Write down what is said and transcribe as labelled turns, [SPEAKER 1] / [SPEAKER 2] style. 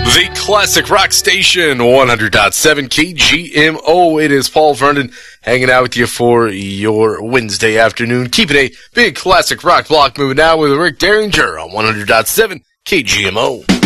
[SPEAKER 1] The Classic Rock Station, 100.7 KGMO. It is Paul Vernon hanging out with you for your Wednesday afternoon. Keeping a big classic rock block moving now with Rick Derringer on 100.7 KGMO.